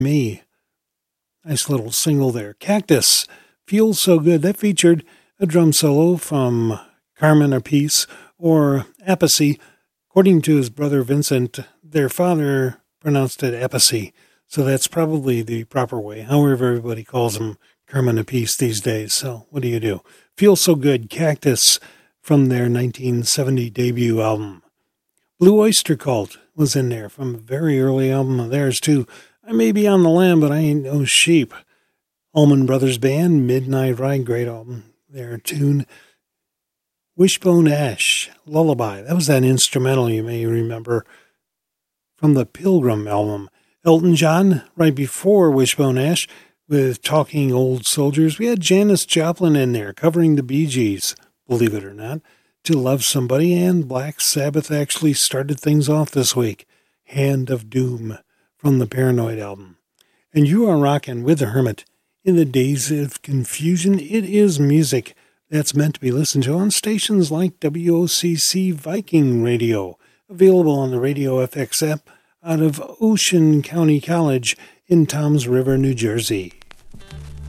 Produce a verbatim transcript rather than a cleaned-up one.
Me. Nice little single there. Cactus, Feels So Good. That featured a drum solo from Carmen Appice, or Appice. According to his brother Vincent, their father pronounced it Appice, so that's probably the proper way. However, everybody calls him Carmen Appice these days, so what do you do? Feels So Good, Cactus, from their nineteen seventy debut album. Blue Oyster Cult was in there from a very early album of theirs, too. I may be on the lamb, but I ain't no sheep. Allman Brothers Band, Midnight Ride, great album. Their tune, Wishbone Ash, Lullaby. That was that instrumental you may remember from the Pilgrim album. Elton John, right before Wishbone Ash, with Talking Old Soldiers. We had Janis Joplin in there covering the Bee Gees, believe it or not, To Love Somebody, and Black Sabbath actually started things off this week. Hand of Doom from the Paranoid album. And you are rocking with the Hermit in the Days of Confusion. It is music that's meant to be listened to on stations like W O C C Viking Radio, available on the Radio F X app out of Ocean County College in Toms River, New Jersey.